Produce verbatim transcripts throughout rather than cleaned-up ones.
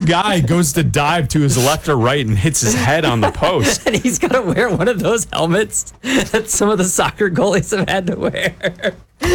guy goes to dive to his left or right and hits his head on the post. And he's got to wear one of those helmets that some of the soccer goalies have had to wear.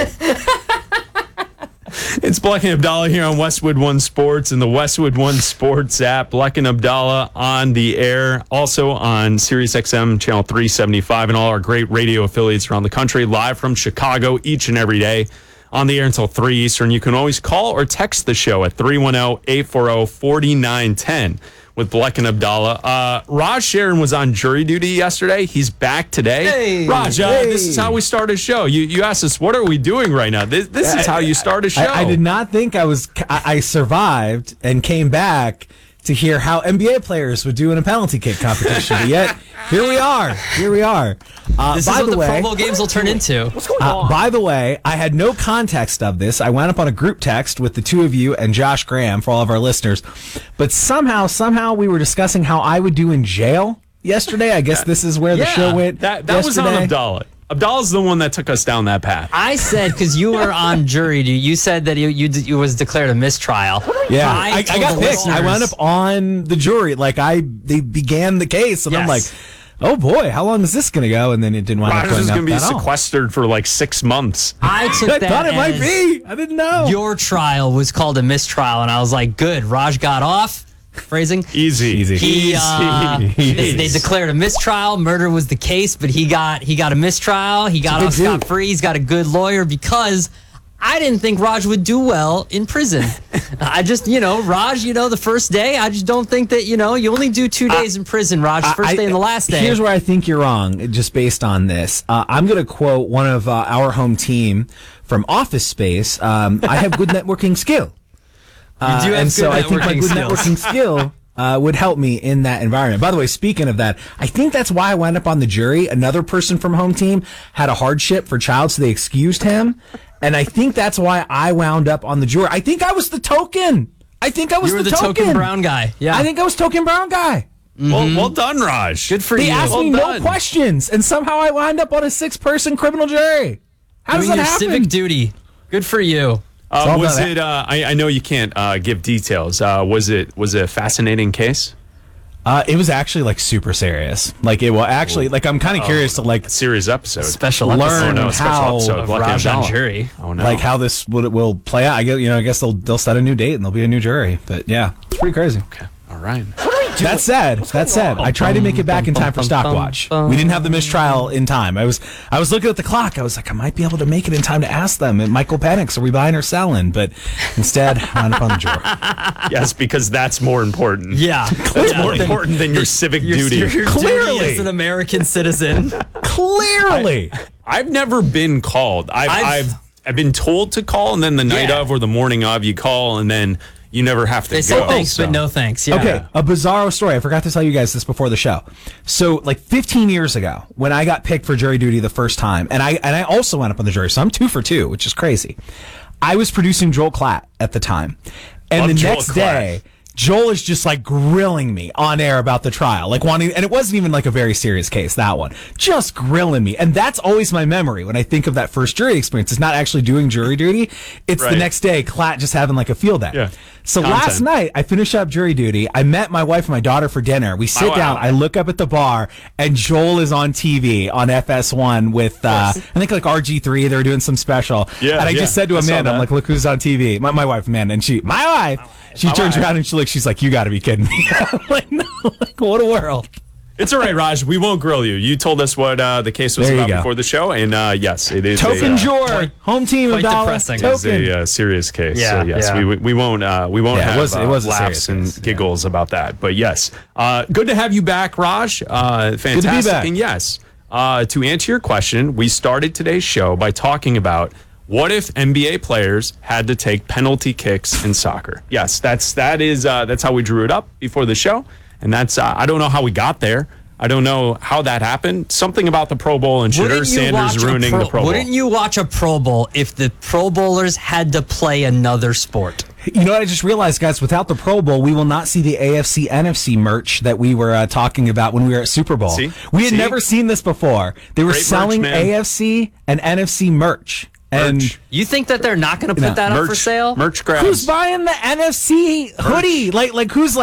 It's Bleck and Abdallah here on Westwood One Sports and the Westwood One Sports app. Bleck and Abdallah on the air, also on SiriusXM Channel three seventy-five and all our great radio affiliates around the country, live from Chicago each and every day. On the air until three Eastern. You can always call or text the show at three one zero, eight four zero, four nine one zero with Bleck and Abdallah. Uh, Raj Sharon was on jury duty yesterday. He's back today. Hey, Raj, uh, hey. this is how we start a show. You you asked us, what are we doing right now? This, this is how you start a show. I, I did not think I was. I, I survived and came back to hear how N B A players would do in a penalty kick competition. But yet, here we are. Here we are. Uh, This by is what the the way, Pro Bowl games will turn into. What's going Uh, on? by the way, I had no context of this. I wound up on a group text with the two of you and Josh Graham for all of our listeners. But somehow, somehow we were discussing how I would do in jail yesterday. I guess this is where the Yeah, show went That, that was on yesterday. Abdallah. Abdallah's the one that took us down that path. I said, because you were on jury duty, you said that you, you, you was declared a mistrial. Yeah, I I, I told got the picked. I listeners- wound up on the jury. Like, I, they began the case, and I'm like, Yes. oh boy, how long is this going to go? And then it didn't wind Raj up going is up going to be at all. sequestered for like six months. I took I that thought it might as be. I didn't know. your trial was called a mistrial, and I was like, good, Raj got off. Phrasing. Easy. Easy. He, uh, Easy. they, they declared a mistrial. Murder was the case, but he got he got a mistrial. He got good off dude. scot free. He's got a good lawyer because I didn't think Raj would do well in prison. I just, you know, Raj, you know, the first day, I just don't think that, you know, you only do two days in prison, Raj. The first I- day and the last day. Here's where I think you're wrong, just based on this. Uh, I'm going to quote one of uh, our home team from Office Space. Um, I have good networking skill. Uh, do have and good so I think my networking good skills. networking skill uh, would help me in that environment. By the way, speaking of that, I think that's why I wound up on the jury. Another person from home team had a hardship for child, so they excused him. And I think that's why I wound up on the jury. I think I was the token. I think I was you were the, the token. brown guy. Yeah. I think I was token brown guy. Well, well done, Raj. good for They you. asked Well me done. no questions, and somehow I wound up on a six-person criminal jury. How does Doing that your happen? civic duty. Good for you. Uh, all was about it? Uh, I, I know you can't uh, give details. Uh, was it? Was it a fascinating case? Uh, it was actually like super serious. Like it will actually. Like I'm kind of curious to like A serious episode. Special Learn episode Oh no, a special how episode. of Bleck and Raj on Abdallah. jury. Oh no. like how this will, will play out. I guess you know. I guess they'll they'll set a new date and there'll be a new jury. But yeah, it's pretty crazy. Okay. All right. That said, that said, I tried to make it back in time for Stockwatch. We didn't have the mistrial in time. I was I was looking at the clock. I was like, I might be able to make it in time to ask them. And Michael panics, are we buying or selling? But instead, I wound up on the jury. Yes, because that's more important. Yeah. That's Yeah. more important than your civic Your, duty. your, your Clearly. duty as an American citizen. Clearly. I've never been called. I've, I've- I've I've been told to call, and then the night Yeah. of or the morning of, you call, and then you never have to They go. say thanks, so. but no thanks. Yeah. Okay, a bizarro story. I forgot to tell you guys this before the show. So, like fifteen years ago, when I got picked for jury duty the first time, and I and I also went up on the jury, so I'm two for two, which is crazy. I was producing Joel Klatt at the time, and Love the Joel next Klatt. day, Joel is just like grilling me on air about the trial, like wanting, and it wasn't even like a very serious case, that one, just grilling me. And that's always my memory when I think of that first jury experience. It's not actually doing jury duty. It's the Right. next day, Klatt just having like a field day. Yeah. So Content. last night, I finished up jury duty. I met my wife and my daughter for dinner. We sit wow. down. I look up at the bar, and Joel is on T V on F S one with, uh, I think like R G three. They were doing some special. Yeah, and I yeah. just said to I saw Amanda, I'm that. like, look who's on T V. My, my wife, Amanda. And she, my wife, she turns around and she looks, she's like, you got to be kidding me. I'm like, no, like, what a world. It's all right, Raj. We won't grill you. You told us what uh, the case was There you about go. before the show, and uh, yes, it is Token a, uh, Jor, home team of quite Dollar. depressing. It's Token. a uh, serious case. Yeah, so yes, yeah. we we won't uh, we won't Yeah, it have was- it uh, was a laughs serious and case, yeah. giggles about that. But yes, uh, good to have you back, Raj. Uh, fantastic. back. And yes, uh, to answer your question, we started today's show by talking about what if N B A players had to take penalty kicks in soccer. Yes, that's that is uh, that's how we drew it up before the show, and that's uh, I don't know how we got there. I don't know how that happened. Something about the Pro Bowl and Shedeur Wouldn't you Sanders watch a ruining pro, the Pro Bowl. Wouldn't you watch a Pro Bowl if the Pro Bowlers had to play another sport? You know what I just realized, guys? Without the Pro Bowl, we will not see the A F C N F C merch that we were uh, talking about when we were at Super Bowl. See? We had See? never seen this before. They were Great merch, selling man. A F C and N F C merch. And Merch. You think that they're not going to put No. that up merch, for sale? merch grabs. who's buying the N F C hoodie? Like, like who's